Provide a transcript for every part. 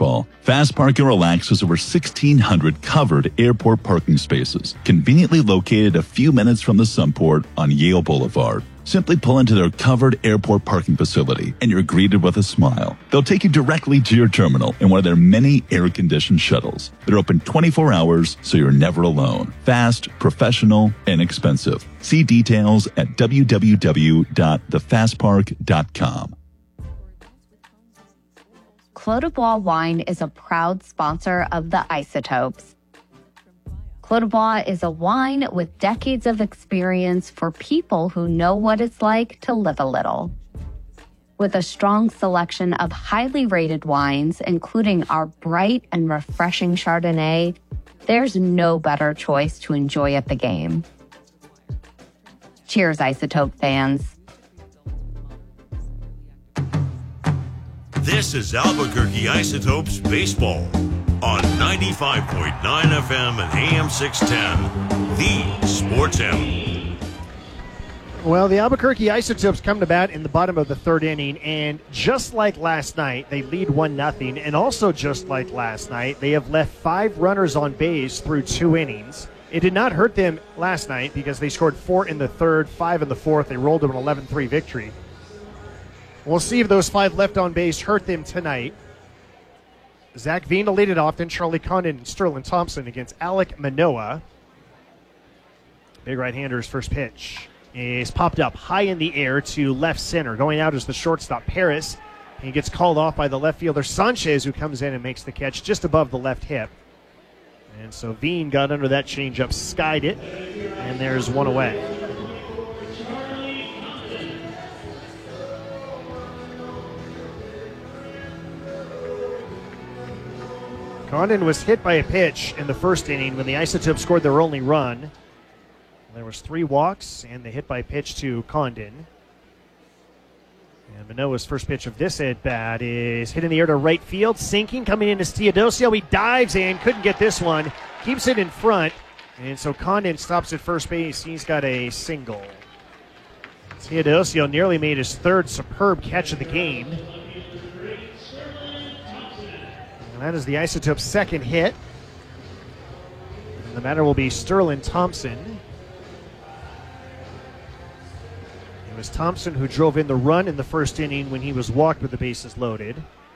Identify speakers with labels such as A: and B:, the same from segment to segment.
A: baseball. Fast Park and Relax has over 1,600 covered airport parking spaces, conveniently located a few minutes from the Sunport on Yale Boulevard. Simply pull into their covered airport parking facility and you're greeted with a smile. They'll take you directly to your terminal in one of their many air-conditioned shuttles. They're open 24 hours, so you're never alone. Fast, professional, inexpensive. See details at www.thefastpark.com.
B: Clos du Bois Wine is a proud sponsor of the Isotopes. Clos du Bois is a wine with decades of experience for people who know what it's like to live a little. With a strong selection of highly rated wines, including our bright and refreshing Chardonnay, there's no better choice to enjoy at the game. Cheers, Isotope fans.
C: This is Albuquerque Isotopes Baseball on 95.9 FM and AM 610, the Sports Animal.
D: Well, the Albuquerque Isotopes come to bat in the bottom of the third inning, and just like last night, they lead 1-0, and also just like last night, they have left 5 runners on base through 2 innings. It did not hurt them last night because they scored 4 in the third, 5 in the fourth. They rolled to an 11-3 victory. We'll see if those 5 left on base hurt them tonight. Zach Veen to lead it off, then Charlie Condon and Sterling Thompson against Alek Manoah. Big right-hander's first pitch is popped up high in the air to left center. Going out is the shortstop, Paris. He gets called off by the left fielder, Sanchez, who comes in and makes the catch just above the left hip. And so Veen got under that changeup, skied it, and there's one away. Condon was hit by a pitch in the first inning when the Isotopes scored their only run. There was 3 walks and the hit by pitch to Condon. And Manoah's first pitch of this at-bat is hit in the air to right field. Sinking, coming in is Teodosio. He dives in, couldn't get this one. Keeps it in front. And so Condon stops at first base. He's got a single. Teodosio nearly made his 3rd superb catch of the game. That is the Isotopes' second hit. And the batter will be Sterling Thompson. It was Thompson who drove in the run in the first inning when he was walked with the bases loaded.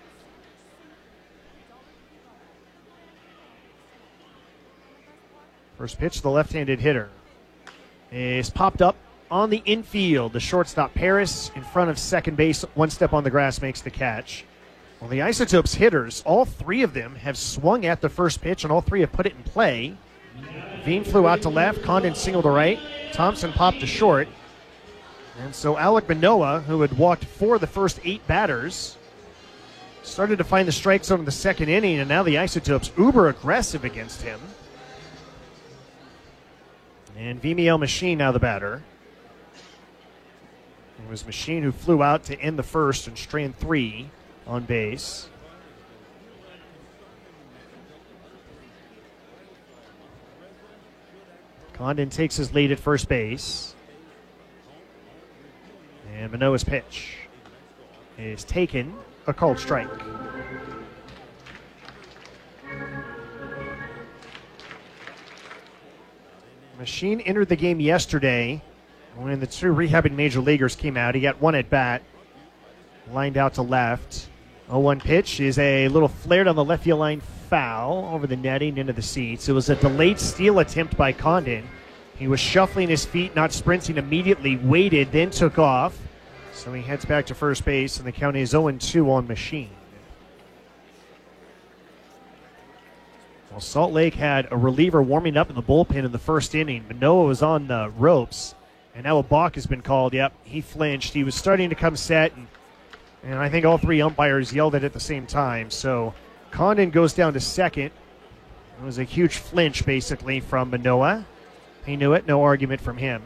D: First pitch, the left-handed hitter is popped up on the infield. The shortstop, Paris, in front of second base, 1 step on the grass, makes the catch. Well, the Isotopes hitters, all 3 of them have swung at the first pitch, and all 3 have put it in play. Veen flew out to left, Condon singled to right, Thompson popped to short. And so Alek Manoah, who had walked 4 of the first 8 batters, started to find the strike zone in the second inning, and now the Isotopes uber aggressive against him. And Vimiel Machine now the batter. It was Machine who flew out to end the first and strand 3 on base. Condon takes his lead at first base. And Manoah's pitch is taken, a called strike. Machine entered the game yesterday when the 2 rehabbing major leaguers came out. He got 1 at bat, lined out to left. 0-1 pitch is a little flared on the left field line, foul over the netting into the seats. It was a delayed steal attempt by Condon. He was shuffling his feet, not sprinting immediately, waited, then took off. So he heads back to first base, and the count is 0-2 on Machine. Well, Salt Lake had a reliever warming up in the bullpen in the first inning. Manoah was on the ropes, and now a balk has been called. Yep, he flinched. He was starting to come set, and I think all 3 umpires yelled at the same time. So Condon goes down to second. It was a huge flinch, basically, from Manoah. He knew it. No argument from him.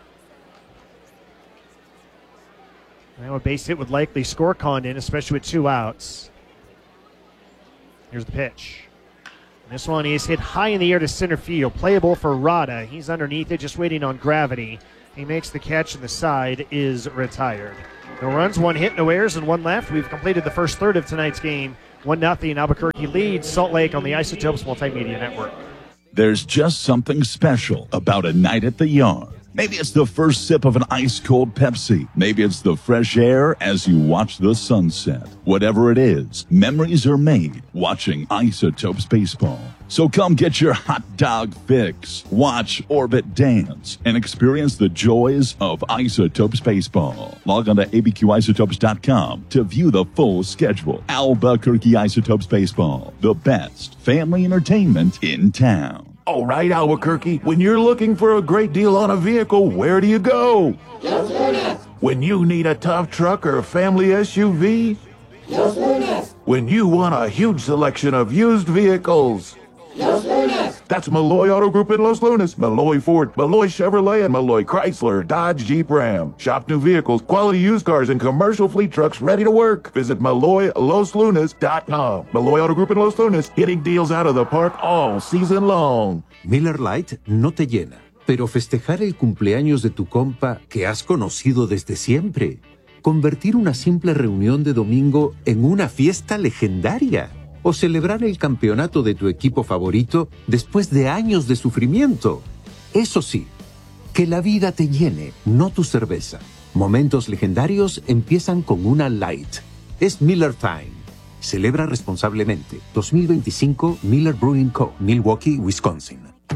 D: Now a base hit would likely score Condon, especially with 2 outs. Here's the pitch. This one is hit high in the air to center field. Playable for Rada. He's underneath it, just waiting on gravity. He makes the catch, and the side is retired. No runs, 1 hit, no errors, and 1 left. We've completed the first third of tonight's game 1-0 Albuquerque leads Salt Lake on the Isotopes Multimedia Network.
A: There's just something special about a night at the yard. Maybe it's the first sip of an ice-cold Pepsi. Maybe it's the fresh air as you watch the sunset. Whatever it is, memories are made watching Isotopes baseball. So come get your hot dog fix, watch Orbit dance, and experience the joys of Isotopes baseball. Log on to abqisotopes.com to view the full schedule. Albuquerque Isotopes baseball, the best family entertainment in town.
E: All right, Albuquerque, when you're looking for a great deal on a vehicle, where do you go?
F: Los Lunas.
E: When you need a tough truck or a family SUV?
F: Los Lunas.
E: When you want a huge selection of used vehicles?
F: Los Lunas.
E: That's Malloy Auto Group in Los Lunas, Malloy Ford, Malloy Chevrolet, and Malloy Chrysler, Dodge, Jeep, Ram. Shop new vehicles, quality used cars, and commercial fleet trucks ready to work. Visit MalloyLosLunas.com. Malloy Auto Group in Los Lunas, hitting deals out of the park all season long.
G: Miller Lite no te llena, pero festejar el cumpleaños de tu compa que has conocido desde siempre. Convertir una simple reunión de domingo en una fiesta legendaria. O celebrar el campeonato de tu equipo favorito después de años de sufrimiento. Eso sí, que la vida te llene, no tu cerveza. Momentos legendarios empiezan con una Light. Es Miller Time. Celebra responsablemente. 2025 Miller Brewing Co., Milwaukee, Wisconsin.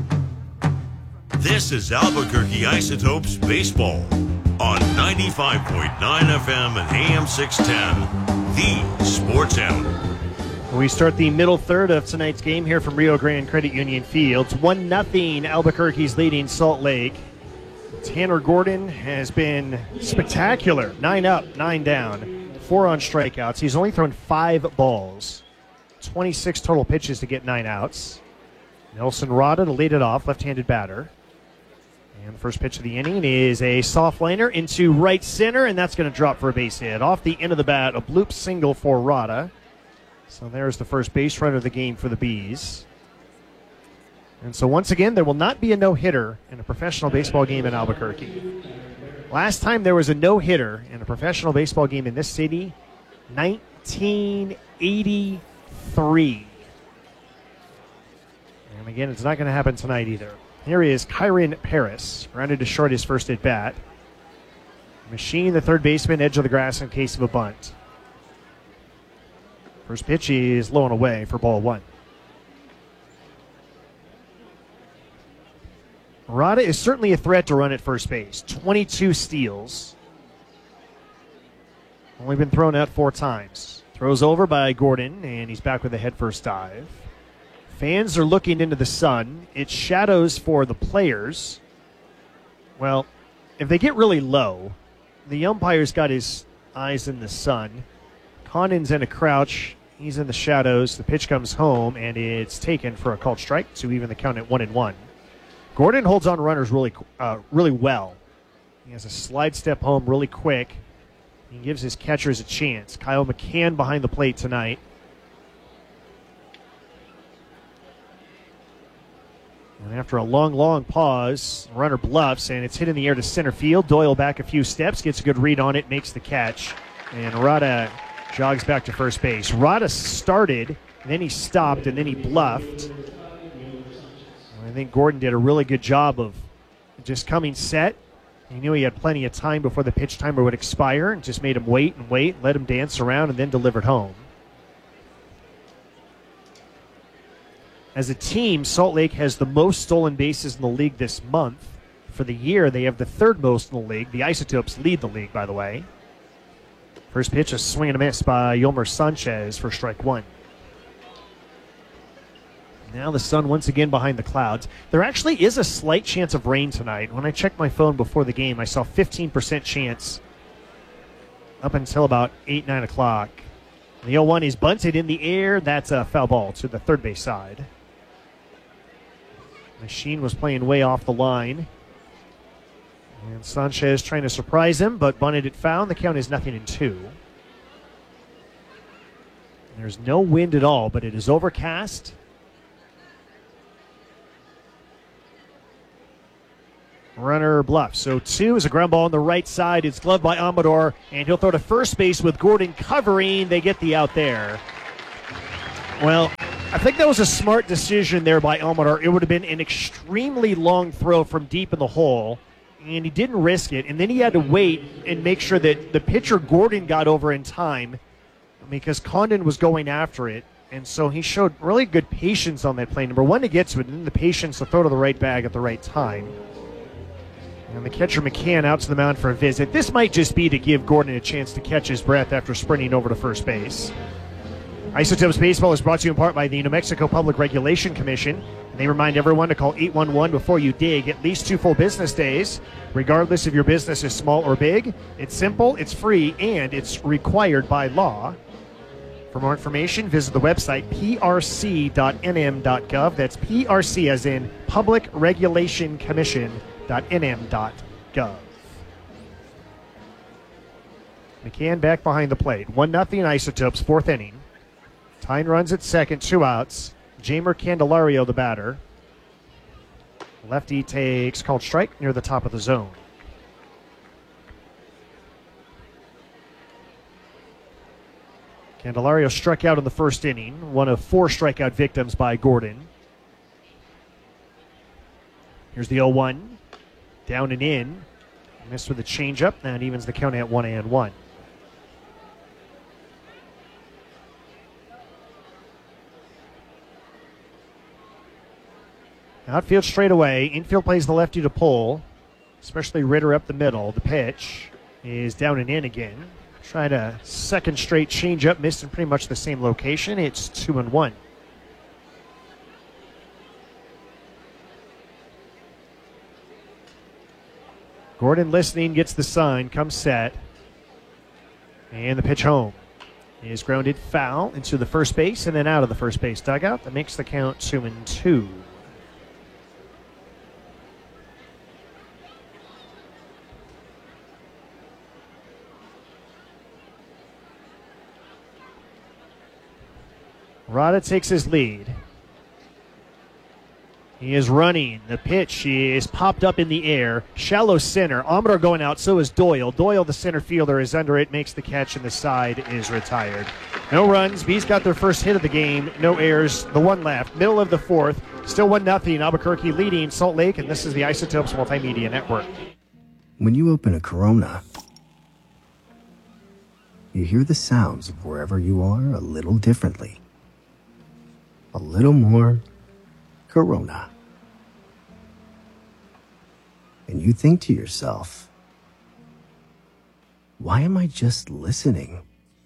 C: This is Albuquerque Isotopes Baseball on 95.9 FM and AM 610, the Sports Animal.
D: We start the middle third of tonight's game here from Rio Grande Credit Union Field. 1-0 Albuquerque's leading Salt Lake. Tanner Gordon has been spectacular. 9 up, 9 down. 4 on strikeouts. He's only thrown 5 balls. 26 total pitches to get 9 outs. Nelson Rada to lead it off, left-handed batter. And the first pitch of the inning is a soft liner into right center, and that's going to drop for a base hit. Off the end of the bat, a bloop single for Rada. So there's the first base runner of the game for the Bees. And so once again, there will not be a no-hitter in a professional baseball game in Albuquerque. Last time there was a no-hitter in a professional baseball game in this city, 1983. And again, it's not going to happen tonight either. Here is Kyron Paris, rounded to short his first at-bat. Machine, the third baseman, edge of the grass in case of a bunt. First pitch is low and away for ball 1. Rada is certainly a threat to run at first base. 22 steals. Only been thrown out 4 times. Throws over by Gordon, and he's back with a head-first dive. Fans are looking into the sun. It's shadows for the players. Well, if they get really low, the umpire's got his eyes in the sun. Condon's in a crouch. He's in the shadows. The pitch comes home, and it's taken for a called strike to even the count at 1-1. Gordon holds on runners really well. He has a slide step home really quick. He gives his catchers a chance. Kyle McCann behind the plate tonight. And after a long pause, the runner bluffs, and it's hit in the air to center field. Doyle back a few steps, gets a good read on it, makes the catch. And Rada jogs back to first base. Rada started, and then he stopped, and then he bluffed. I think Gordon did a really good job of just coming set. He knew he had plenty of time before the pitch timer would expire, and just made him wait, let him dance around, and then delivered home. As a team, Salt Lake has the most stolen bases in the league this month. For the year, they have the 3rd most in the league. The Isotopes lead the league, by the way. First pitch, a swing and a miss by Yolmer Sanchez for strike 1. Now the sun once again behind the clouds. There actually is a slight chance of rain tonight. When I checked my phone before the game, I saw 15% chance up until about 8, 9 o'clock. The 0-1 is bunted in the air. That's a foul ball to the third base side. Machine was playing way off the line. And Sanchez trying to surprise him, but bunted it foul. The count is 0-2. There's no wind at all, but it is overcast. Runner bluffs. So 2 is a ground ball on the right side. It's gloved by Amador, and he'll throw to first base with Gordon covering. They get the out there. Well, I think that was a smart decision there by Almadar. It would have been an extremely long throw from deep in the hole, and he didn't risk it. And then he had to wait and make sure that the pitcher, Gordon, got over in time because Condon was going after it. And so he showed really good patience on that play. Number one, to get to it, and then the patience to throw to the right bag at the right time. And the catcher, McCann, out to the mound for a visit. This might just be to give Gordon a chance to catch his breath after sprinting over to first base. Isotopes Baseball is brought to you in part by the New Mexico Public Regulation Commission. And they remind everyone to call 811 before you dig at least 2 full business days, regardless if your business is small or big. It's simple, it's free, and it's required by law. For more information, visit the website prc.nm.gov. That's PRC as in Public Regulation Commission.nm.gov. McCann back behind the plate. 1-0 Isotopes, 4th inning. Tyne runs at second, 2 outs. Jamer Candelario, the batter. Lefty takes called strike near the top of the zone. Candelario struck out in the first inning, one of 4 strikeout victims by Gordon. Here's the 0-1. Down and in. Missed with a changeup. That evens the count at 1-1. Outfield straight away. Infield plays the lefty to pull, especially Ritter up the middle. The pitch is down and in again. Tried a second straight changeup, missed in pretty much the same location. It's 2-1. Gordon listening, gets the sign, comes set. And the pitch home is grounded foul into the first base and then out of the first base dugout. That makes the count 2-2. Rada takes his lead. He is running. The pitch is popped up in the air. Shallow center. Almadar going out, so is Doyle. Doyle, the center fielder, is under it, makes the catch, and the side is retired. No runs. Bees got their first hit of the game. No errors. The one left. Middle of the 4th. Still 1-0. Albuquerque leading Salt Lake, and this is the Isotopes Multimedia Network.
H: When you open a Corona, you hear the sounds of wherever you are a little differently. A little more Corona. And you think to yourself, why am I just listening?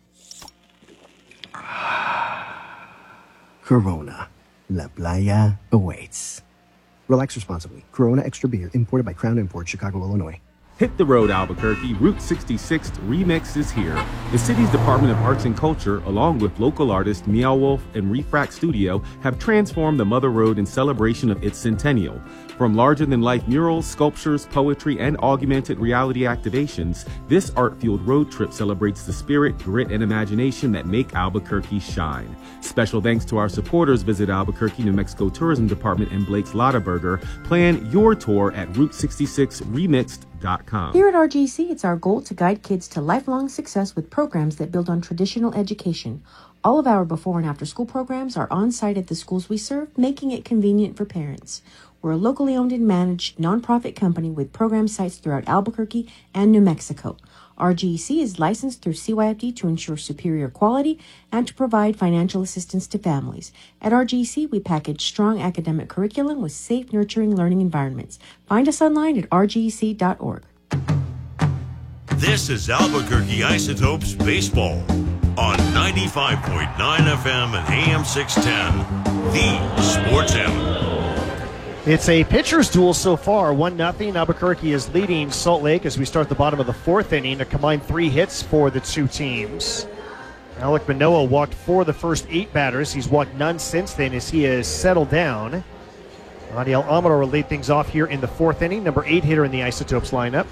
H: Corona. La Playa awaits. Relax responsibly. Corona Extra Beer, imported by Crown Imports, Chicago, Illinois.
I: Hit the road, Albuquerque. Route 66 Remix is here. The city's Department of Arts and Culture, along with local artists Meow Wolf and Refract Studio, have transformed the Mother Road in celebration of its centennial. From larger-than-life murals, sculptures, poetry, and augmented reality activations, this art-fueled road trip celebrates the spirit, grit, and imagination that make Albuquerque shine. Special thanks to our supporters. Visit Albuquerque, New Mexico Tourism Department and Blake's Lottaburger. Plan your tour at Route66Remixed.com.
J: Here at RGC, it's our goal to guide kids to lifelong success with programs that build on traditional education. All of our before and after school programs are on site at the schools we serve, making it convenient for parents. We're a locally owned and managed nonprofit company with program sites throughout Albuquerque and New Mexico. RGC is licensed through CYFD to ensure superior quality and to provide financial assistance to families. At RGC, we package strong academic curriculum with safe, nurturing learning environments. Find us online at rgc.org.
C: This is Albuquerque Isotopes Baseball on 95.9 FM and AM 610, the Sports Animal.
D: It's a pitcher's duel so far, 1-0. Albuquerque is leading Salt Lake as we start the bottom of the 4th inning. A combined 3 hits for the two teams. Alec Manoah walked 4 of the first 8 batters. He's walked none since then as he has settled down. Adiel Almadar will lead things off here in the 4th inning, number 8 hitter in the Isotopes lineup.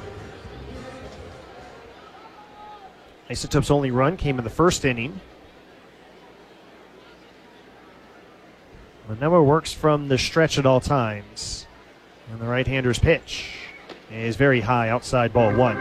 D: Isotopes' only run came in the 1st inning. Manoah works from the stretch at all times. And the right-hander's pitch is very high, outside ball 1.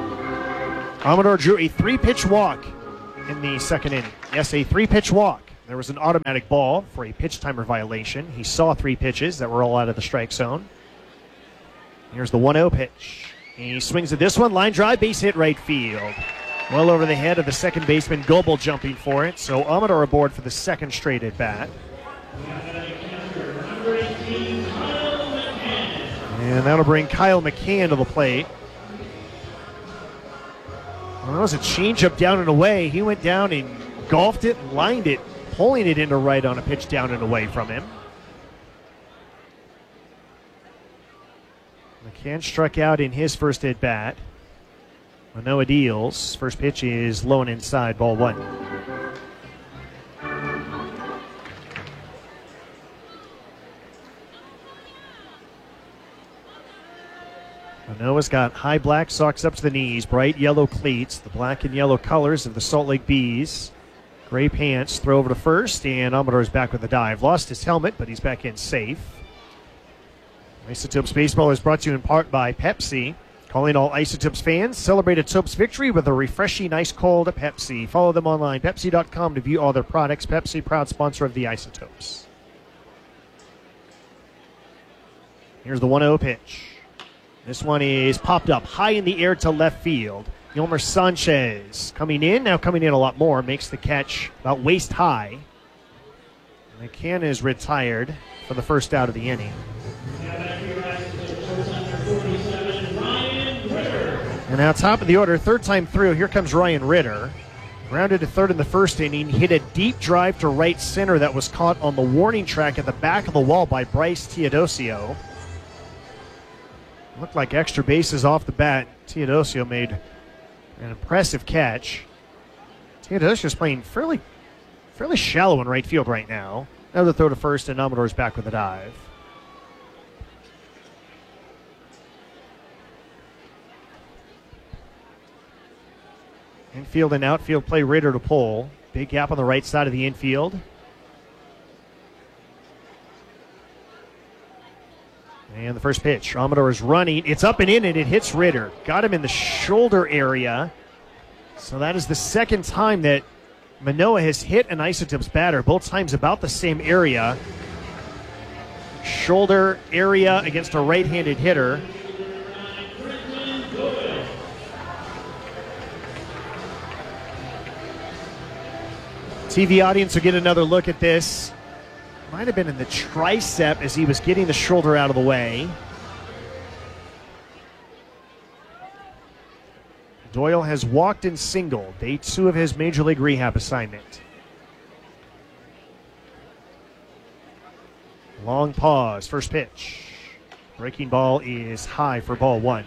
D: Almadar drew a 3-pitch walk in the 2nd inning. Yes, a 3-pitch walk. There was an automatic ball for a pitch timer violation. He saw 3 pitches that were all out of the strike zone. Here's the 1-0 pitch. He swings at this one, line drive, base hit right field. Well over the head of the second baseman, Goebel jumping for it. So Amador aboard for the second straight at bat. And that'll bring Kyle McCann to the plate. Well, that was a changeup down and away. He went down and golfed it, lined it, pulling it into right on a pitch down and away from him. McCann struck out in his first at bat. Manoah deals. First pitch is low and inside, ball 1. Manoah's got high black socks up to the knees, bright yellow cleats, the black and yellow colors of the Salt Lake Bees. Gray pants, throw over to first, and Amador's back with a dive. Lost his helmet, but he's back in safe. Isotopes Baseball is brought to you in part by Pepsi. Calling all Isotopes fans, celebrate a Topes victory with a refreshing ice cold Pepsi. Follow them online, Pepsi.com, to view all their products. Pepsi, proud sponsor of the Isotopes. Here's the 1-0 pitch. This one is popped up high in the air to left field. Yolmer Sanchez coming in, now coming in a lot more, makes the catch about waist high. McCann is retired for the first out of the inning. And now top of the order, third time through, here comes Ryan Ritter. Grounded to third in the first inning, hit a deep drive to right center that was caught on the warning track at the back of the wall by Bryce Teodosio. Looked like extra bases off the bat. Teodosio made an impressive catch. Teodosio's playing fairly shallow in right field right now. Another throw to first, and Amador's back with a dive. Infield and outfield play, Ritter to pull. Big gap on the right side of the infield. And the first pitch, Amador is running. It's up and in, and it hits Ritter. Got him in the shoulder area. So that is the second time that Manoah has hit an Isotopes batter. Both times about the same area. Shoulder area against a right-handed hitter. TV audience will get another look at this. Might have been in the tricep as he was getting the shoulder out of the way. Doyle has walked and singled, day 2 of his Major League rehab assignment. Long pause, first pitch. Breaking ball is high for ball 1.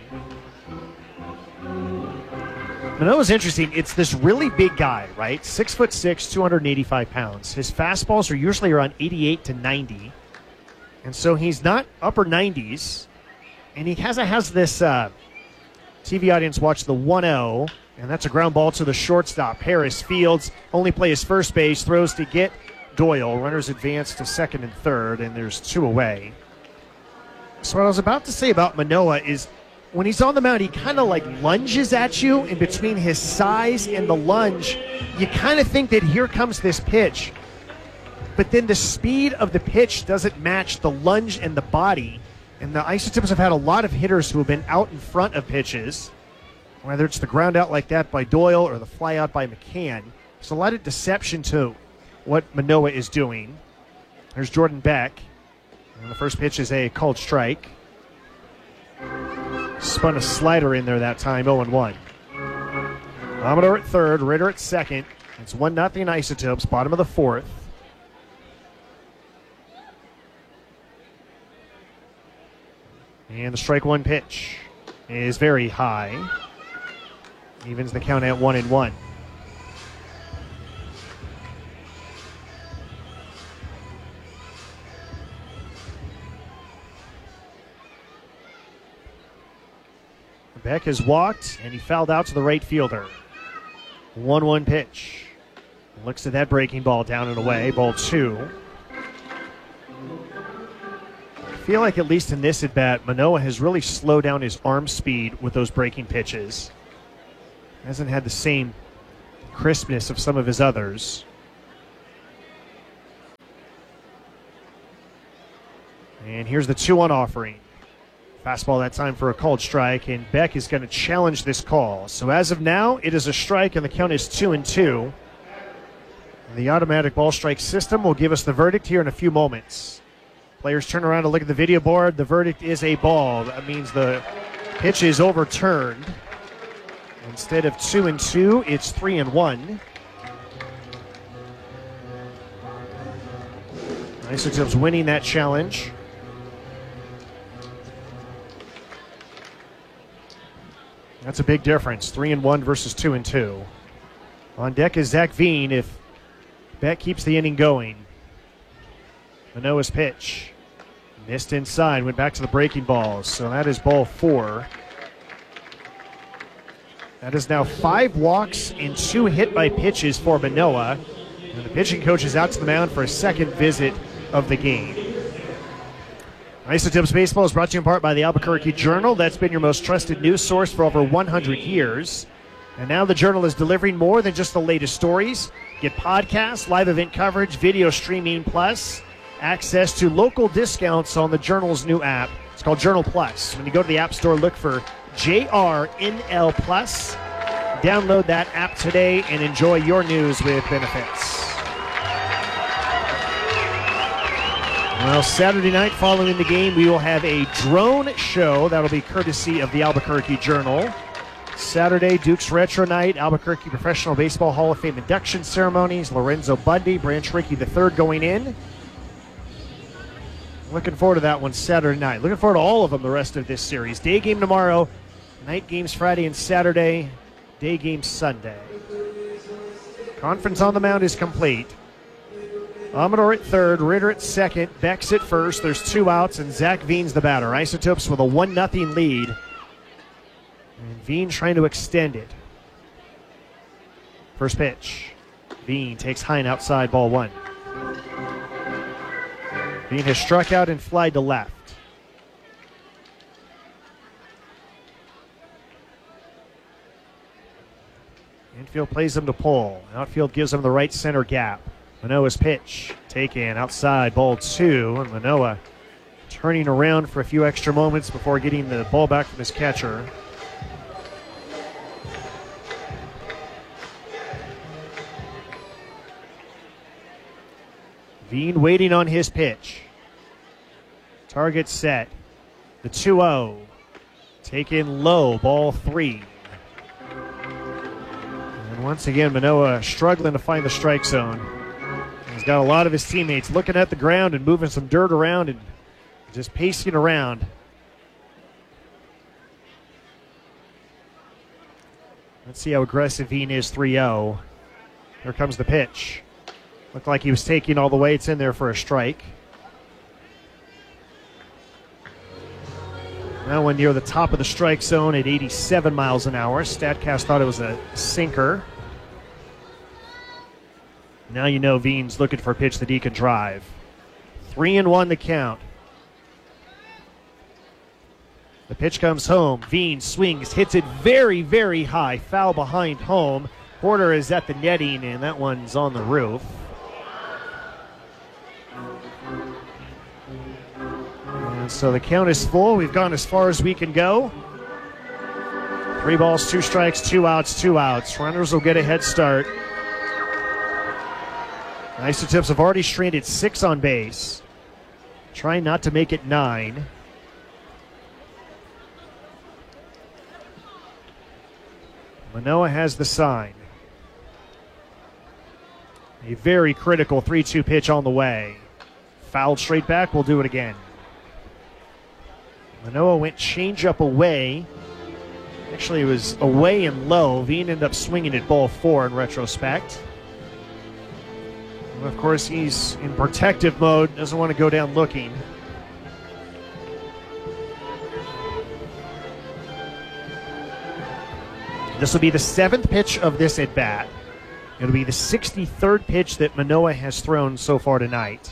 D: Manoah's interesting. It's this really big guy, right? 6'6", 285 pounds. His fastballs are usually around 88 to 90. And so he's not upper 90s. And he has this TV audience watch the 1-0. And that's a ground ball to the shortstop. Harris Fields only plays first base, throws to get Doyle. Runners advance to second and third, and there's 2 away. So what I was about to say about Manoah is, when he's on the mound, he kind of like lunges at you. In between his size and the lunge, you kind of think that here comes this pitch. But then the speed of the pitch doesn't match the lunge and the body. And the Isotopes have had a lot of hitters who have been out in front of pitches, whether it's the ground out like that by Doyle or the fly out by McCann. There's a lot of deception to what Manoah is doing. There's Jordan Beck. And the first pitch is a called strike. Spun a slider in there that time, 0-1. Amador at third, Ritter at second. It's 1-0 Isotopes, bottom of the 4th. And the strike 1 pitch is very high. Evens the count at 1-1. Beck has walked, and he fouled out to the right fielder. 1-1 pitch. Looks at that breaking ball down and away. Ball 2. I feel like at least in this at-bat, Manoah has really slowed down his arm speed with those breaking pitches. Hasn't had the same crispness of some of his others. And here's the 2-1 offering. Fastball that time for a called strike, and Beck is going to challenge this call. So as of now, it is a strike, and the count is 2-2. The automatic ball strike system will give us the verdict here in a few moments. Players turn around to look at the video board. The verdict is a ball. That means the pitch is overturned. Instead of 2-2, it's 3-1. Isotopes winning that challenge. That's a big difference. 3-1 versus 2-2. On deck is Zach Veen if Beck keeps the inning going. Manoah's pitch. Missed inside, went back to the breaking balls. So that is ball 4. That is now 5 walks and 2 hit by pitches for Manoah. And the pitching coach is out to the mound for a second visit of the game. Isotopes Baseball is brought to you in part by the Albuquerque Journal. That's been your most trusted news source for over 100 years. And now the Journal is delivering more than just the latest stories. Get podcasts, live event coverage, video streaming, plus access to local discounts on the Journal's new app. It's called Journal Plus. When you go to the App Store, look for JRNL Plus. Download that app today and enjoy your news with benefits. Well, Saturday night following the game, we will have a drone show. That'll be courtesy of the Albuquerque Journal. Saturday, Duke's Retro Night, Albuquerque Professional Baseball Hall of Fame induction ceremonies, Lorenzo Bundy, Branch Rickey III going in. Looking forward to that one Saturday night. Looking forward to all of them the rest of this series. Day game tomorrow, night games Friday and Saturday, day game Sunday. Conference on the mound is complete. Amador at third, Ritter at second, Beck's at first. There's 2 outs, and Zach Veen's the batter. Isotopes with a 1-0 lead. And Veen trying to extend it. First pitch. Veen takes high and outside, ball 1. Veen has struck out and flied to left. Infield plays him to pull. Outfield gives him the right center gap. Manoah's pitch taken outside, ball 2, and Manoah turning around for a few extra moments before getting the ball back from his catcher. Veen waiting on his pitch. Target set. The 2-0. Taken low, ball 3. And once again, Manoah struggling to find the strike zone. He's got a lot of his teammates looking at the ground and moving some dirt around and just pacing around. Let's see how aggressive Veen is. 3-0. Here comes the pitch. Looked like he was taking all the way. It's in there for a strike. That one near the top of the strike zone at 87 miles an hour. StatCast thought it was a sinker. Now you know Veen's looking for a pitch that he can drive. 3-1 the count. The pitch comes home. Veen swings, hits it very, very high. Foul behind home. Porter is at the netting, and that one's on the roof. And so the count is full. We've gone as far as we can go. 3 balls, 2 strikes, 2 outs, 2 outs. Runners will get a head start. Isotopes have already stranded 6 on base. Trying not to make it 9. Manoah has the sign. A very critical 3-2 pitch on the way. Fouled straight back, we'll do it again. Manoah went changeup away. Actually, it was away and low. Veen ended up swinging at ball 4 in retrospect. And of course, he's in protective mode, doesn't want to go down looking. This will be the 7th pitch of this at-bat. It'll be the 63rd pitch that Manoah has thrown so far tonight.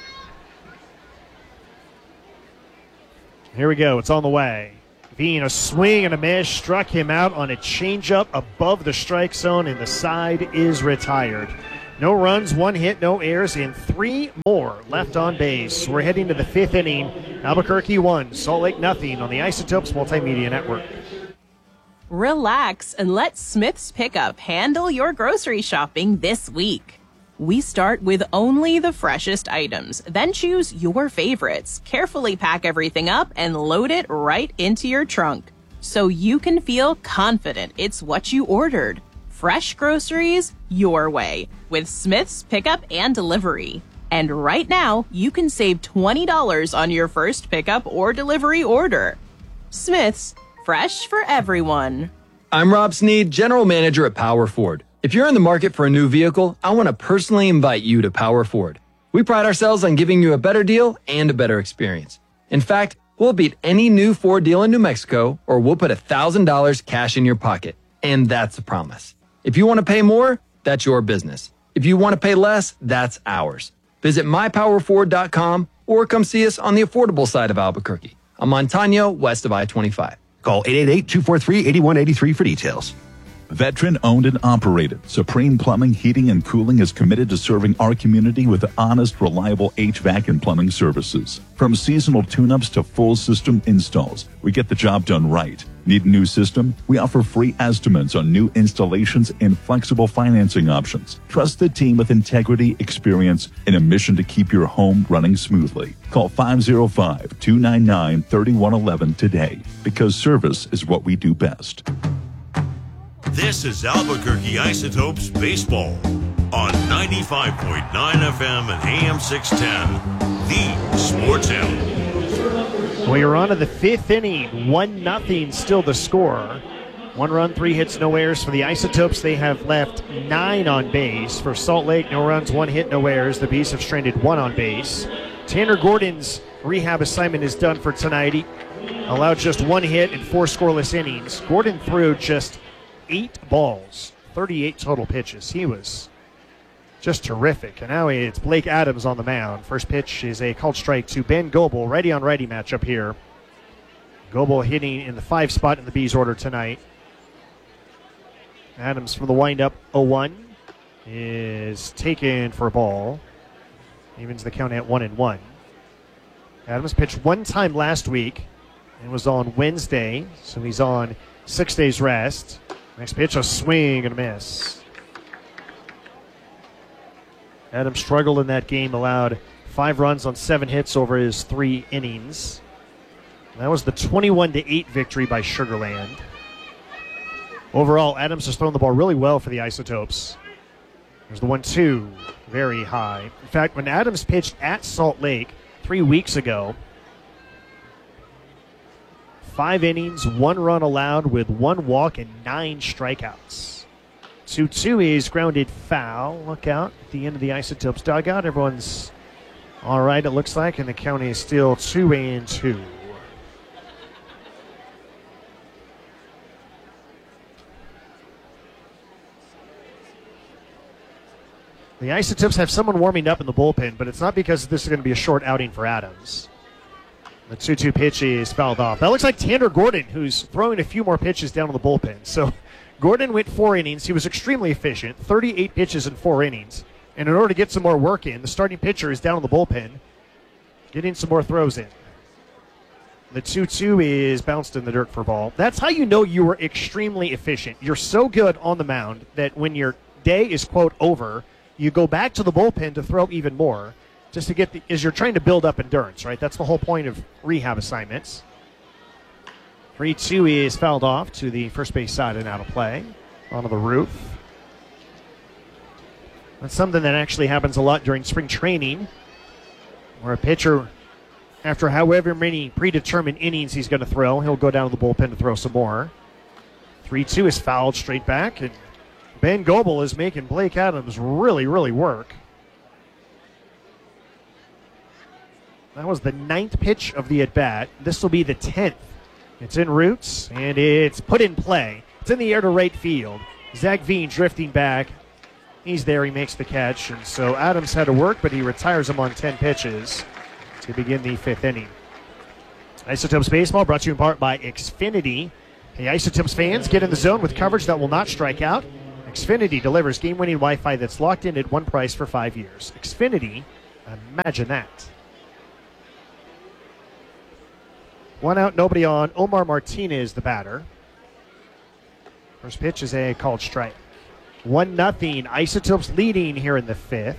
D: Here we go. It's on the way. Veen, a swing and a miss, struck him out on a changeup above the strike zone, and the side is retired. No runs, 1 hit, no errors, and 3 more left on base. We're heading to the 5th inning. Albuquerque 1, Salt Lake nothing on the Isotopes Multimedia Network.
K: Relax and let Smith's Pickup handle your grocery shopping this week. We start with only the freshest items, then choose your favorites, carefully pack everything up, and load it right into your trunk so you can feel confident it's what you ordered. Fresh groceries your way with Smith's Pickup and Delivery. And right now, you can save $20 on your first pickup or delivery order. Smith's, fresh for everyone.
L: I'm Rob Sneed, General Manager at Power Ford. If you're in the market for a new vehicle, I want to personally invite you to Power Ford. We pride ourselves on giving you a better deal and a better experience. In fact, we'll beat any new Ford deal in New Mexico, or we'll put $1,000 cash in your pocket. And that's a promise. If you want to pay more, that's your business. If you want to pay less, that's ours. Visit mypowerford.com or come see us on the affordable side of Albuquerque, on Montano, west of I-25.
M: Call 888-243-8183 for details.
A: Veteran owned and operated, Supreme Plumbing, Heating, and Cooling is committed to serving our community with honest, reliable HVAC and plumbing services. From seasonal tune-ups to full system installs, we get the job done right. Need a new system? We offer free estimates on new installations and flexible financing options. Trust the team with integrity, experience, and a mission to keep your home running smoothly. Call 505-299-3111 today, because service is what we do best.
C: This is Albuquerque Isotopes Baseball on 95.9 FM and AM 610, the Sports Animal.
D: We are on to the 5th inning. 1-0 still the score. 1 run, 3 hits, no errors for the Isotopes. They have left 9 on base. For Salt Lake, no runs, 1 hit, no errors. The Bees have stranded 1 on base. Tanner Gordon's rehab assignment is done for tonight. He allowed just 1 hit and 4 scoreless innings. Gordon threw just 8 balls, 38 total pitches. He was just terrific. And now it's Blake Adams on the mound. First pitch is a called strike to Ben Goebel. Righty-on-righty matchup here. Goebel hitting in the 5 spot in the Bees order tonight. Adams from the windup, 0-1, is taken for a ball. Evens the count at 1-1. Adams pitched 1 time last week and was on Wednesday, so he's on 6 days rest. Next pitch, a swing and a miss. Adams struggled in that game, allowed 5 runs on 7 hits over his 3 innings. That was the 21-8 victory by Sugar Land. Overall, Adams has thrown the ball really well for the Isotopes. There's the 1-2, very high. In fact, when Adams pitched at Salt Lake 3 weeks ago, 5 innings, 1 run allowed with 1 walk and 9 strikeouts. 2-2 is grounded foul. Look out at the end of the Isotopes dugout. Everyone's all right, it looks like, and the count is still 2-2. The Isotopes have someone warming up in the bullpen, but it's not because this is going to be a short outing for Adams. The 2-2 pitch is fouled off. That looks like Tanner Gordon, who's throwing a few more pitches down on the bullpen. So Gordon went 4 innings. He was extremely efficient, 38 pitches in 4 innings. And in order to get some more work in, the starting pitcher is down on the bullpen, getting some more throws in. The 2-2 is bounced in the dirt for ball. That's how you know you were extremely efficient. You're so good on the mound that when your day is, quote, over, you go back to the bullpen to throw even more. Just to get as you're trying to build up endurance, right? That's the whole point of rehab assignments. 3-2 is fouled off to the first base side and out of play onto the roof. That's something that actually happens a lot during spring training, where a pitcher, after however many predetermined innings he's going to throw, he'll go down to the bullpen to throw some more. 3-2 is fouled straight back, and Ben Goebel is making Blake Adams really, really work. That was the 9th pitch of the at-bat. This will be the 10th. It's in roots, and it's put in play. It's in the air to right field. Zach Veen drifting back. He's there. He makes the catch. And so Adams had to work, but he retires him on 10 pitches to begin the 5th inning. Isotopes Baseball brought to you in part by Xfinity. Hey, Isotopes fans, get in the zone with coverage that will not strike out. Xfinity delivers game-winning Wi-Fi that's locked in at one price for 5 years. Xfinity, imagine that. 1 out, nobody on. Omar Martinez, the batter. First pitch is a called strike. 1-0. Isotopes leading here in the 5th.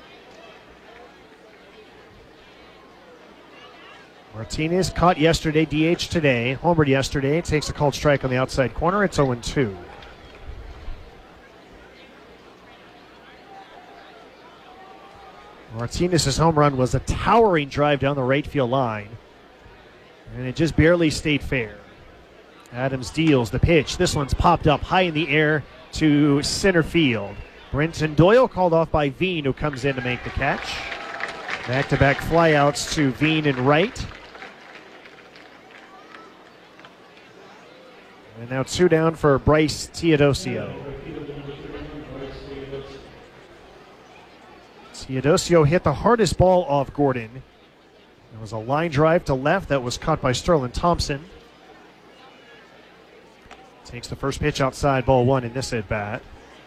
D: Martinez caught yesterday, DH today, homered yesterday. Takes a called strike on the outside corner. It's 0-2. Martinez's home run was a towering drive down the right field line, and it just barely stayed fair. Adams deals the pitch. This one's popped up high in the air to center field. Brenton Doyle called off by Veen, who comes in to make the catch. Back-to-back flyouts to Veen and right. And now 2 down for Bryce Teodosio. Teodosio hit the hardest ball off Gordon. It was a line drive to left that was caught by Sterling Thompson. Takes the first pitch outside, ball 1 in this at-bat.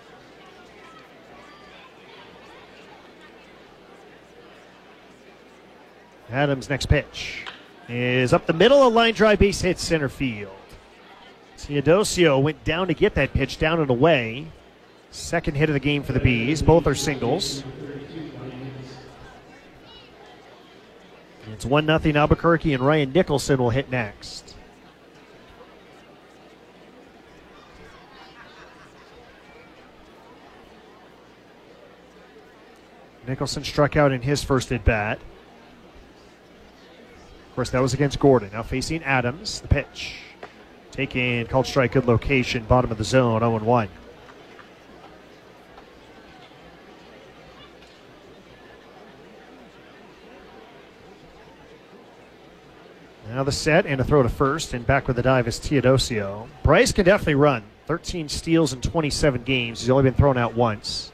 D: Adams' next pitch is up the middle, a line drive, base hit center field. Teodosio went down to get that pitch, down and away. Second hit of the game for the Bees. Both are singles. It's 1-0 Albuquerque, and Ryan Nicholson will hit next. Nicholson struck out in his first at-bat. Of course, that was against Gordon. Now facing Adams, the pitch. Taking called strike, good location, bottom of the zone, 0-1. Now the set and a throw to first, and back with the dive is Teodosio. Bryce can definitely run. 13 steals in 27 games. He's only been thrown out once.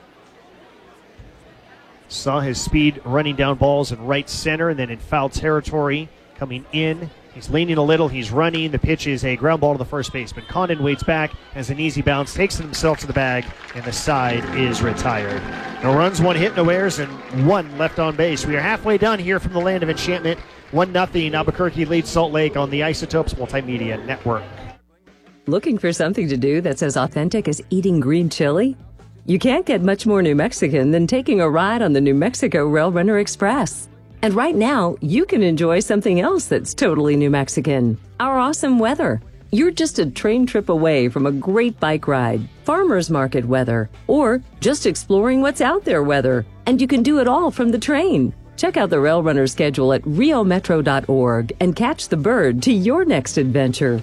D: Saw his speed running down balls in right center and then in foul territory coming in. He's leaning a little. He's running. The pitch is a ground ball to the first baseman. Condon waits back, has an easy bounce, takes it himself to the bag, and the side is retired. No runs, 1 hit, no errors, and 1 left on base. We are halfway done here from the land of enchantment. 1-0 Albuquerque leads Salt Lake on the Isotopes Multimedia Network.
N: Looking for something to do that's as authentic as eating green chili? You can't get much more New Mexican than taking a ride on the New Mexico Rail Runner Express. And right now, you can enjoy something else that's totally New Mexican, our awesome weather. You're just a train trip away from a great bike ride, farmers market weather, or just exploring what's out there weather. And you can do it all from the train. Check out the Rail Runner schedule at riometro.org and catch the bird to your next adventure.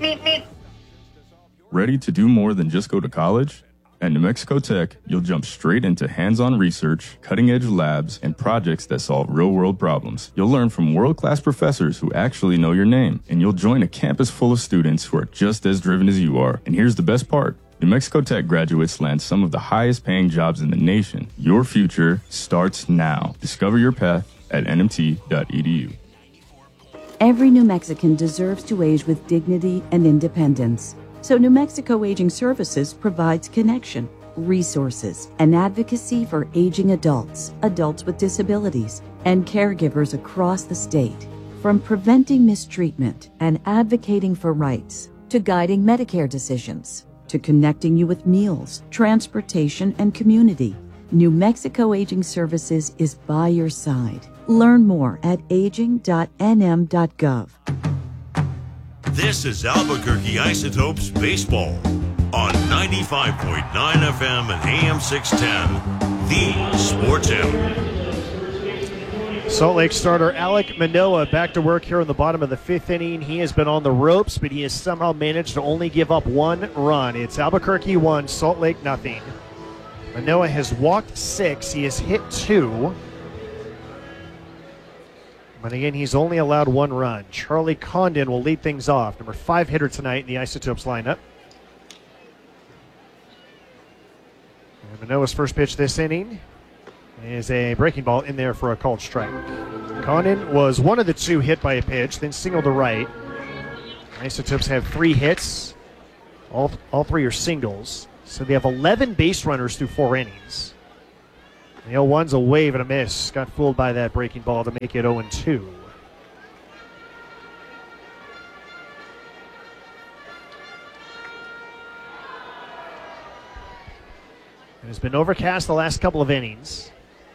O: Ready to do more than just go to college? At New Mexico Tech, you'll jump straight into hands-on research, cutting-edge labs, and projects that solve real-world problems. You'll learn from world-class professors who actually know your name, and you'll join a campus full of students who are just as driven as you are. And here's the best part. New Mexico Tech graduates land some of the highest-paying jobs in the nation. Your future starts now. Discover your path at nmt.edu.
P: Every New Mexican deserves to age with dignity and independence. So New Mexico Aging Services provides connection, resources, and advocacy for aging adults, adults with disabilities, and caregivers across the state. From preventing mistreatment and advocating for rights, to guiding Medicare decisions, to connecting you with meals, transportation, and community, New Mexico Aging Services is by your side. Learn more at aging.nm.gov.
C: This is Albuquerque Isotopes Baseball on 95.9 FM and AM 610, the Sports Animal.
D: Salt Lake starter Alek Manoah back to work here in the bottom of the 5th inning. He has been on the ropes, but he has somehow managed to only give up 1 run. It's Albuquerque 1, Salt Lake nothing. Manoah has walked 6. He has hit 2. But again, he's only allowed 1 run. Charlie Condon will lead things off. Number 5 hitter tonight in the Isotopes lineup. And Manoah's first pitch this inning is a breaking ball in there for a called strike. Condon was one of the 2 hit by a pitch, then single to right. Isotopes have 3 hits. All 3 are singles. So they have 11 base runners through 4 innings. The 0-1's a wave and a miss. Got fooled by that breaking ball to make it 0-2. It has been overcast the last couple of innings.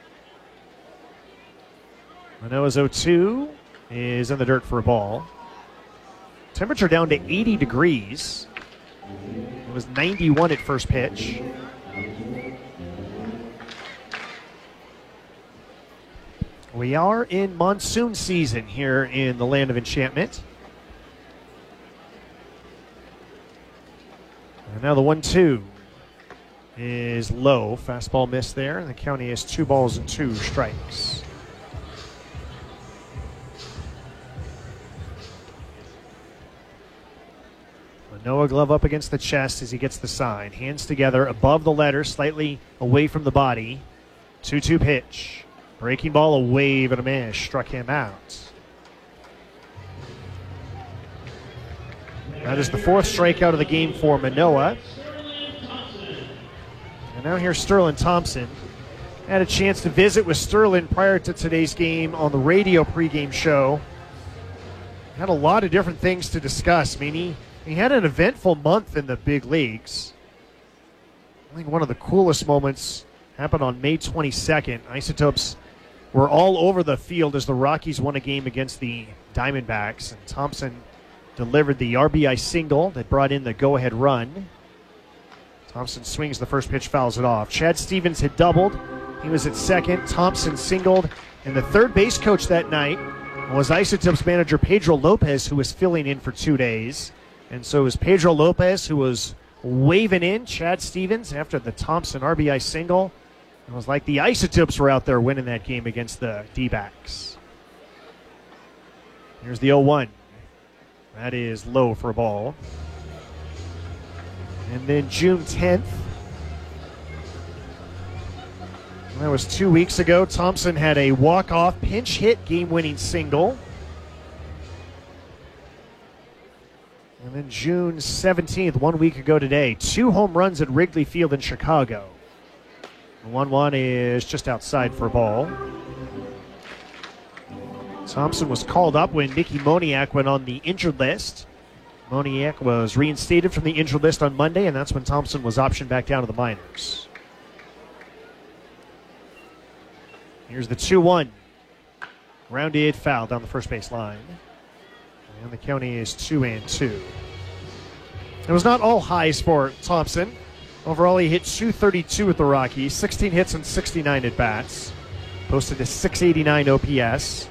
D: Manoah's 0-2 is in the dirt for a ball. Temperature down to 80 degrees. It was 91 at first pitch. We are in monsoon season here in the land of enchantment. And now the 1-2 is low. Fastball missed there, and the County has 2 balls and 2 strikes. Manoah glove up against the chest as he gets the sign. Hands together above the letter, slightly away from the body. 2-2 pitch. Breaking ball, a wave and a miss. Struck him out. That is the 4th strikeout of the game for Manoah. And now here's Sterling Thompson. Had a chance to visit with Sterling prior to today's game on the radio pregame show. Had a lot of different things to discuss. I mean, he had an eventful month in the big leagues. I think one of the coolest moments happened on May 22nd. Isotopes were all over the field as the Rockies won a game against the Diamondbacks. And Thompson delivered the RBI single that brought in the go-ahead run. Thompson swings the first pitch, fouls it off. Chad Stevens had doubled. He was at second. Thompson singled. And the third base coach that night was Isotopes manager Pedro Lopez, who was filling in for 2 days. And so it was Pedro Lopez who was waving in Chad Stevens after the Thompson RBI single. It was like the Isotopes were out there winning that game against the D-backs. Here's the 0-1. That is low for a ball. And then June 10th. That was 2 weeks ago. Thompson had a walk-off pinch hit game-winning single. And then June 17th, 1 week ago today, 2 home runs at Wrigley Field in Chicago. The 1-1 is just outside for a ball. Thompson was called up when Mickey Moniak went on the injured list. Moniak was reinstated from the injured list on Monday, and that's when Thompson was optioned back down to the minors. Here's the 2-1. Grounded foul down the first base line. And the County is 2-2. It was not all highs for Thompson. Overall, he hit .232 with the Rockies, 16 hits and 69 at-bats. Posted a .689 OPS.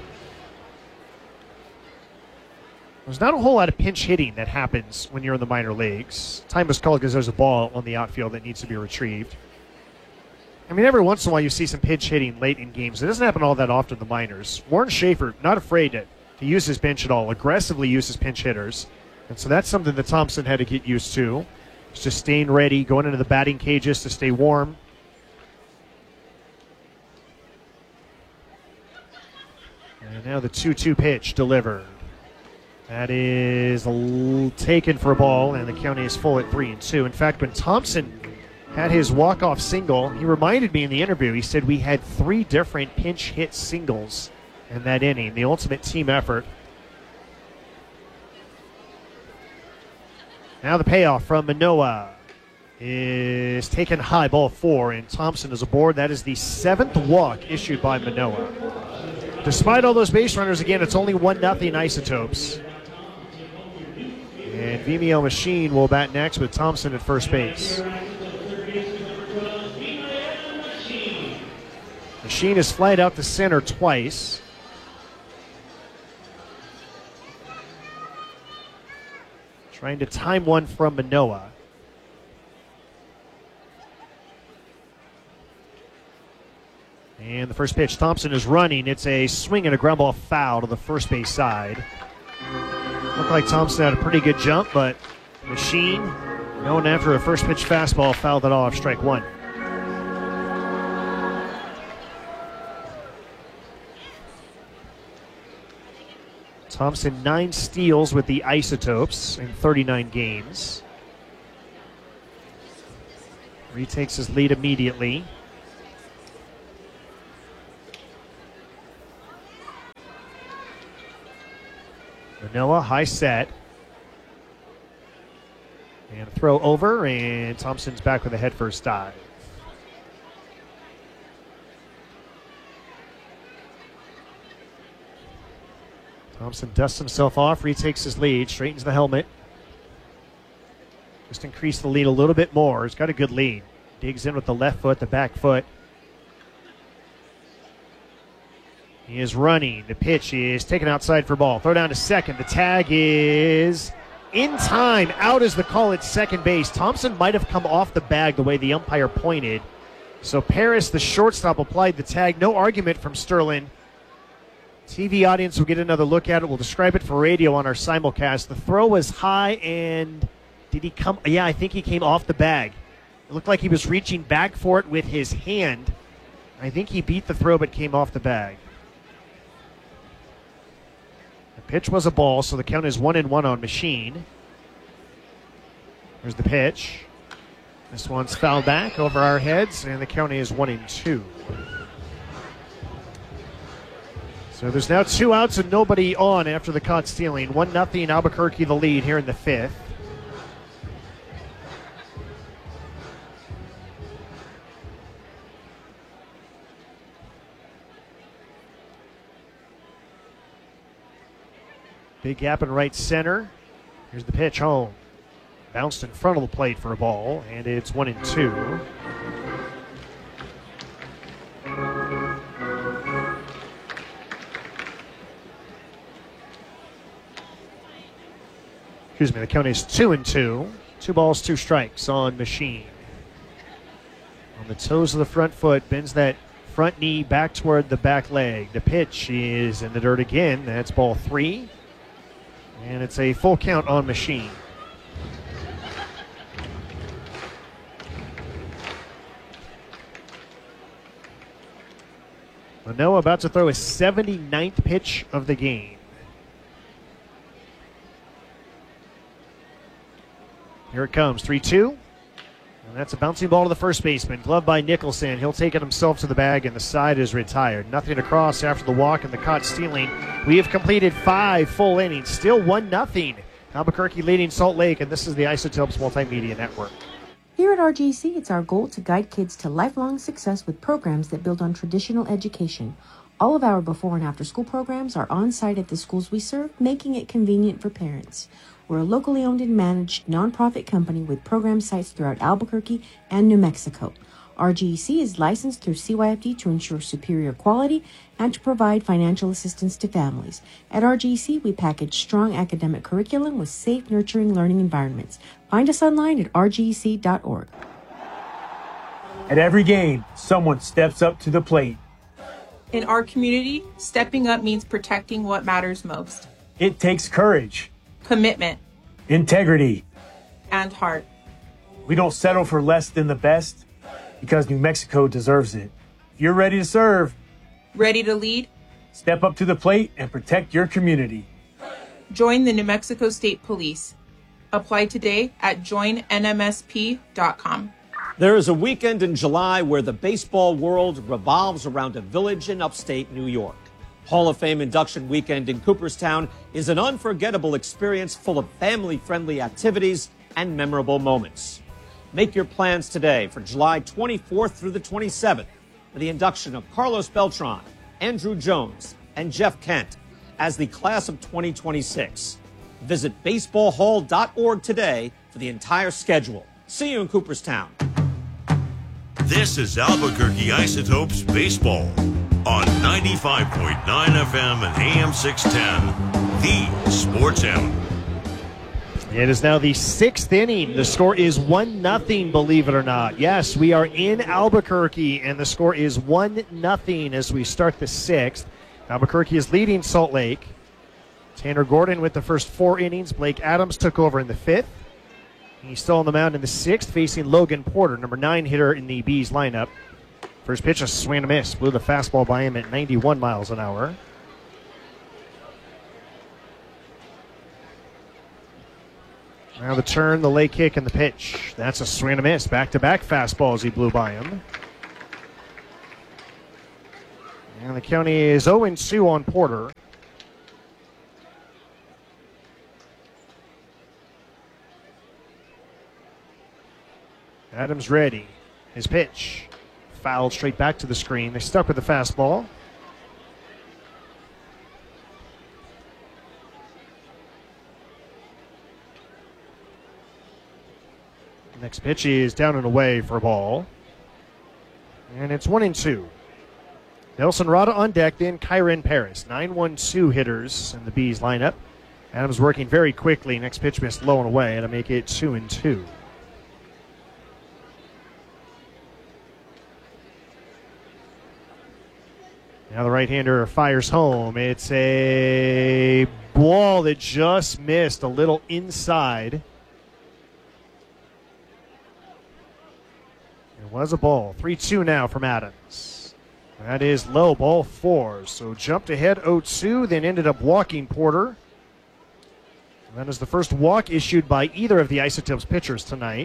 D: There's not a whole lot of pinch hitting that happens when you're in the minor leagues. Time is called because there's a ball on the outfield that needs to be retrieved. I mean, every once in a while you see some pinch hitting late in games. It doesn't happen all that often in the minors. Warren Schaefer, not afraid to use his bench at all, aggressively uses pinch hitters. And so that's something that Thompson had to get used to. It's just staying ready, going into the batting cages to stay warm. And now the 2-2 pitch delivered. That is taken for a ball, and the County is full at 3-2. In fact, when Thompson had his walk-off single, he reminded me in the interview, he said we had 3 different pinch hit singles in that inning, the ultimate team effort. Now the payoff from Manoah is taken high, ball 4, and Thompson is aboard. That is the 7th walk issued by Manoah. Despite all those base runners, again, it's only 1-0 Isotopes. And Vimeo Machine will bat next with Thompson at first base. Machine has flied out to center twice. Trying to time one from Manoah. And the first pitch, Thompson is running. It's a swing and a ground ball foul to the first base side. Looked like Thompson had a pretty good jump, but Machine, going after a first pitch fastball, fouled it off, strike 1. Thompson 9 steals with the Isotopes in 39 games. Retakes his lead immediately. Manoa, high set. And a throw over, and Thompson's back with a head first dive. Thompson dusts himself off, retakes his lead, straightens the helmet. Just increase the lead a little bit more. He's got a good lead. Digs in with the left foot, the back foot. He is running. The pitch is taken outside for ball. Throw down to second. The tag is in time. Out is the call at second base. Thompson might have come off the bag the way the umpire pointed. So Paris, the shortstop, applied the tag. No argument from Sterling. TV audience will get another look at it. We'll describe it for radio on our simulcast. The throw was high, and did he come? Yeah, I think he came off the bag. It looked like he was reaching back for it with his hand. I think he beat the throw but came off the bag. The pitch was a ball, so the count is 1-1 on Machine. There's the pitch. This one's fouled back over our heads, and the count is 1-2. So there's now 2 outs and nobody on after the caught stealing. 1-0 Albuquerque the lead here in the 5th. Big gap in right center. Here's the pitch home. Bounced in front of the plate for a ball, and it's 1-2. Excuse me, the count is 2-2. 2 balls, 2 strikes on Machine. On the toes of the front foot, bends that front knee back toward the back leg. The pitch is in the dirt again. That's ball 3. And it's a full count on Machine. Manoa about to throw his 79th pitch of the game. Here it comes, 3-2. And that's a bouncing ball to the first baseman. Gloved by Nicholson. He'll take it himself to the bag, and the side is retired. Nothing across after the walk and the caught stealing. We have completed 5 full innings. Still 1-0. Albuquerque leading Salt Lake, and this is the Isotopes Multimedia Network.
J: Here at RGC, it's our goal to guide kids to lifelong success with programs that build on traditional education. All of our before and after school programs are on site at the schools we serve, making it convenient for parents. We're a locally owned and managed nonprofit company with program sites throughout Albuquerque and New Mexico. RGC is licensed through CYFD to ensure superior quality and to provide financial assistance to families. At RGC, we package strong academic curriculum with safe, nurturing learning environments. Find us online at rgc.org.
Q: At every game, someone steps up to the plate.
R: In our community, stepping up means protecting what matters most.
Q: It takes courage,
R: commitment,
Q: integrity,
R: and heart.
Q: We don't settle for less than the best because New Mexico deserves it. If you're ready to serve,
R: ready to lead,
Q: step up to the plate and protect your community.
R: Join the New Mexico State Police. Apply today at joinnmsp.com.
S: There is a weekend in July where the baseball world revolves around a village in upstate New York. Hall of Fame induction weekend in Cooperstown is an unforgettable experience full of family-friendly activities and memorable moments. Make your plans today for July 24th through the 27th for the induction of Carlos Beltran, Andrew Jones, and Jeff Kent as the class of 2026. Visit baseballhall.org today for the entire schedule. See you in Cooperstown.
C: This is Albuquerque Isotopes Baseball on 95.9 FM and AM 610, the Sports Animal.
D: It is now the 6th inning. The score is 1-0, believe it or not. Yes, we are in Albuquerque, and the score is 1-0 as we start the 6th. Albuquerque is leading Salt Lake. Tanner Gordon with the first 4 innings. Blake Adams took over in the 5th. He's still on the mound in the 6th, facing Logan Porter, number 9 hitter in the Bees lineup. First pitch, a swing and a miss. Blew the fastball by him at 91 miles an hour. Now the turn, the lay kick, and the pitch. That's a swing and a miss. Back-to-back fastballs he blew by him. And the count is 0-2 on Porter. Adams ready. His pitch. Fouled straight back to the screen. They stuck with the fastball. Next pitch is down and away for a ball. And it's 1-2. Nelson Rada on deck, then Kyren Paris. 9-1-2 hitters in the Bees lineup. Adams working very quickly. Next pitch missed low and away to make it 2-2. Now the right-hander fires home. It's a ball that just missed a little inside. It was a ball. 3-2 now from Adams. That is low, ball 4. So jumped ahead 0-2, then ended up walking Porter. And that is the first walk issued by either of the Isotopes pitchers tonight.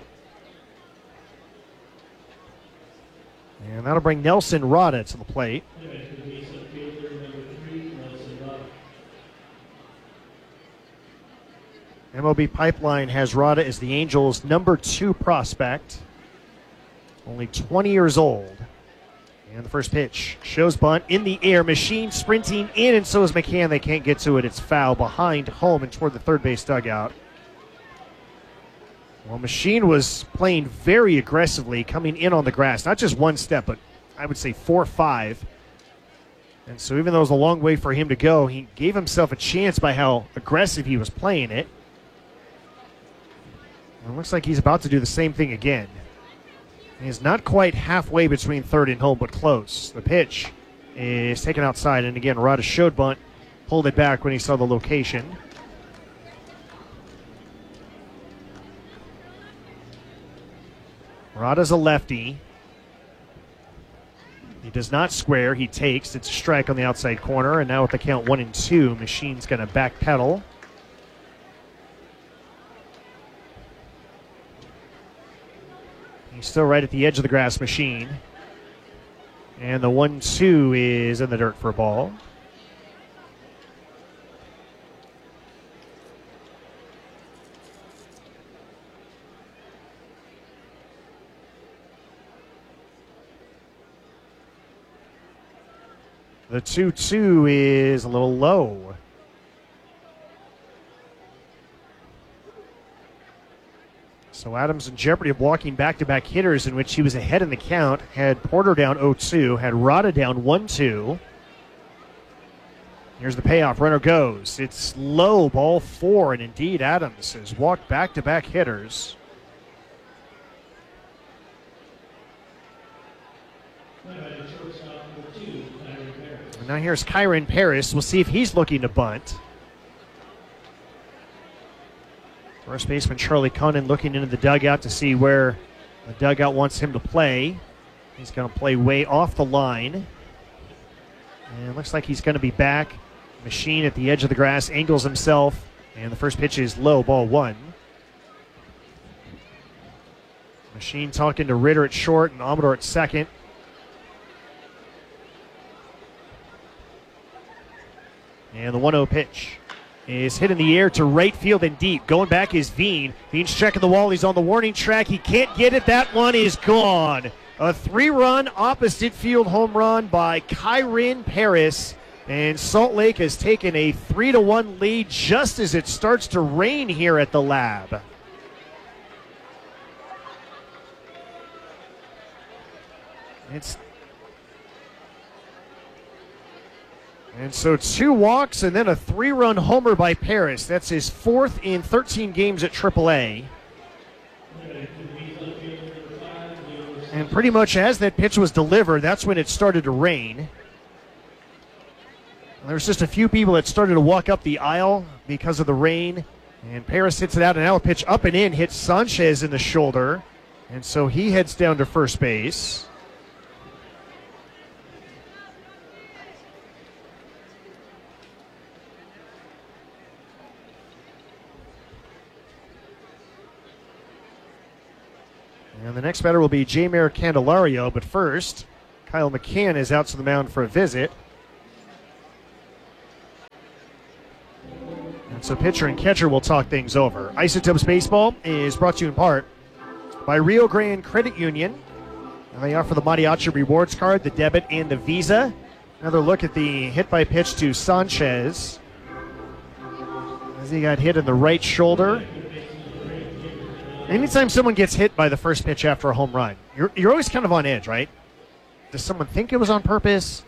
D: And that'll bring Nelson Rada to the plate. MLB Pipeline has Rada as the Angels' #2 prospect. Only 20 years old. And the first pitch shows bunt in the air. Machine sprinting in, and so is McCann. They can't get to it. It's foul behind home and toward the third base dugout. Well, Machine was playing very aggressively, coming in on the grass. Not just one step, but I would say 4 or 5. And so even though it was a long way for him to go, he gave himself a chance by how aggressive he was playing it. And it looks like he's about to do the same thing again. He's not quite halfway between third and home, but close. The pitch is taken outside, and again, Rada showed bunt, pulled it back when he saw the location. Rada's a lefty. He does not square. He takes. It's a strike on the outside corner, and now with the count 1-2, Machine's going to backpedal. He's still right at the edge of the grass, Machine. And the 1-2 is in the dirt for a ball. The 2-2 is a little low. So Adams in jeopardy of walking back-to-back hitters in which he was ahead in the count. Had Porter down 0-2, had Rada down 1-2. Here's the payoff. Runner goes. It's low, ball 4, and indeed Adams has walked back-to-back hitters. And now here's Kyren Paris. We'll see if he's looking to bunt. First baseman Charlie Condon looking into the dugout to see where the dugout wants him to play. He's going to play way off the line. And it looks like he's going to be back. Machine at the edge of the grass, angles himself. And the first pitch is low, ball 1. Machine talking to Ritter at short and Amador at second. And the 1-0 pitch is hit in the air to right field and deep. Going back is Veen. Veen's checking the wall. He's on the warning track. He can't get it. That one is gone. A 3-run opposite field home run by Kyren Paris. And Salt Lake has taken a 3-1 lead just as it starts to rain here at the Lab. And so 2 walks and then a 3-run homer by Paris. That's his 4th in 13 games at AAA. And pretty much as that pitch was delivered, that's when it started to rain. There's just a few people that started to walk up the aisle because of the rain. And Paris hits it out, and now a pitch up and in hits Sanchez in the shoulder. And so he heads down to first base. And the next batter will be Jeimer Candelario, but first, Kyle McCann is out to the mound for a visit. And so pitcher and catcher will talk things over. Isotopes Baseball is brought to you in part by Rio Grande Credit Union. And they offer the Mariachi Rewards Card, the debit, and the Visa. Another look at the hit by pitch to Sanchez, as he got hit in the right shoulder. Anytime someone gets hit by the first pitch after a home run, you're always kind of on edge, right? Does someone think it was on purpose?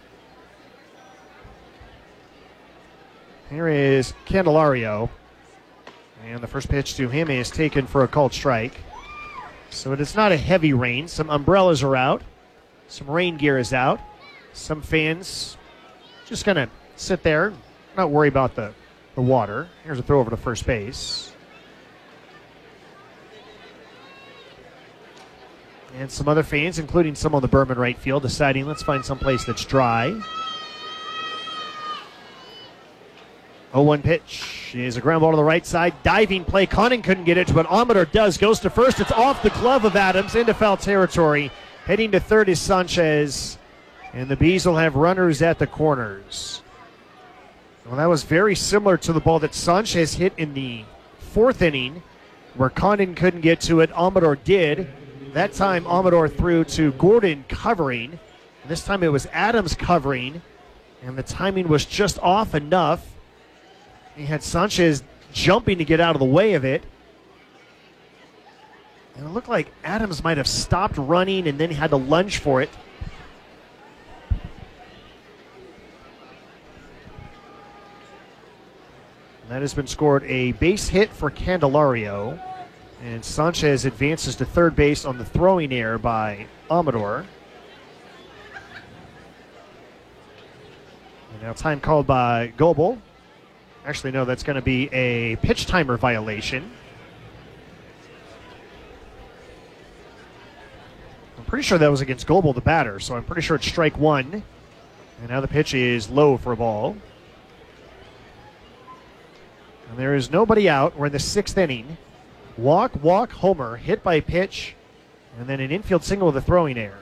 D: Here is Candelario, and the first pitch to him is taken for a called strike. So it is not a heavy rain. Some umbrellas are out. Some rain gear is out. Some fans just going to sit there, not worry about the water. Here's a throw over to first base. And some other fans, including some on the Berman right field, deciding let's find some place that's dry. 0-1 pitch is a ground ball to the right side. Diving play. Conning couldn't get it to, but Amador does. Goes to first. It's off the glove of Adams into foul territory. Heading to third is Sanchez. And the Bees will have runners at the corners. Well, that was very similar to the ball that Sanchez hit in the fourth inning, where Condon couldn't get to it. Amador did. That time, Amador threw to Gordon covering. And this time it was Adams covering, and the timing was just off enough. He had Sanchez jumping to get out of the way of it. And it looked like Adams might have stopped running and then had to lunge for it. And that has been scored a base hit for Candelario. And Sanchez advances to third base on the throwing error by Amador. And now time called by Goebel. Actually, no, that's going to be a pitch timer violation. I'm pretty sure that was against Goebel, the batter, so I'm pretty sure it's strike one. And now the pitch is low for a ball. And there is nobody out. We're in the sixth inning. Walk, homer, hit by pitch, and then an infield single with a throwing error.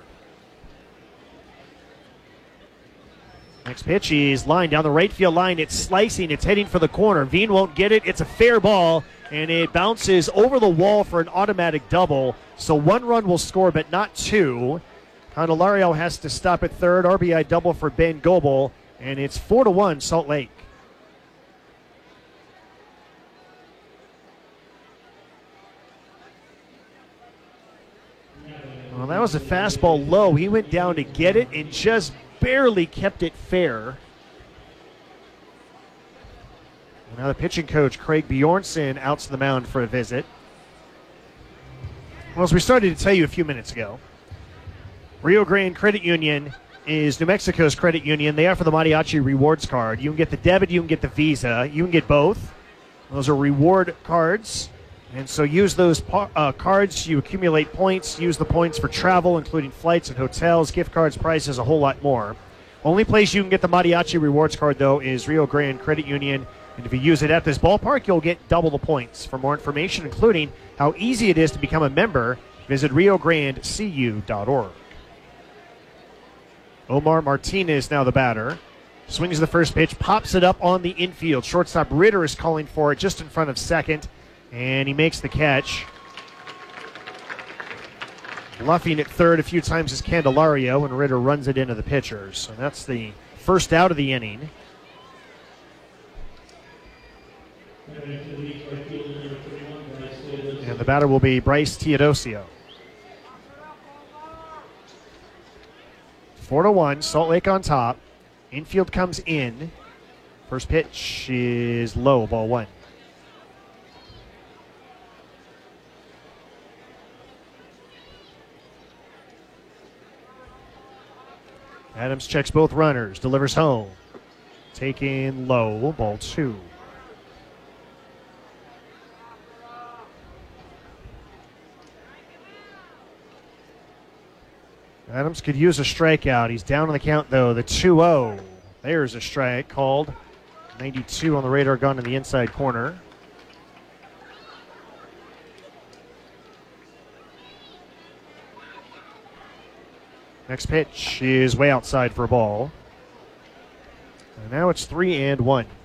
D: Next pitch is lined down the right field line. It's slicing. It's heading for the corner. Veen won't get it. It's a fair ball, and it bounces over the wall for an automatic double. So one run will score, but not two. Candelario has to stop at third. RBI double for Ben Goebel, and it's 4-1 Salt Lake. Well, that was a fastball low. He went down to get it and just barely kept it fair. And now the pitching coach, Craig Bjornson, out to the mound for a visit. Well, as we started to tell you a few minutes ago, Rio Grande Credit Union is New Mexico's credit union. They offer the Mariachi Rewards Card. You can get the debit, you can get the Visa. You can get both. Those are reward cards. And so use those cards, you accumulate points, use the points for travel, including flights and hotels, gift cards, prices, a whole lot more. Only place you can get the Mariachi Rewards Card, though, is Rio Grande Credit Union. And if you use it at this ballpark, you'll get double the points. For more information, including how easy it is to become a member, visit riograndecu.org. Omar Martinez now the batter. Swings the first pitch, pops it up on the infield. Shortstop Ritter is calling for it just in front of second. And he makes the catch. Bluffing at third a few times is Candelario, and Ritter runs it into the pitcher. So that's the first out of the inning. And the batter will be Bryce Teodosio. 4-1, Salt Lake on top. Infield comes in. First pitch is low, ball one. Adams checks both runners, delivers home. Taken low, ball two. Adams could use a strikeout. He's down on the count, though. The 2-0. There's a strike called. 92 on the radar gun in the inside corner. Next pitch is way outside for a ball. And now it's 3-1.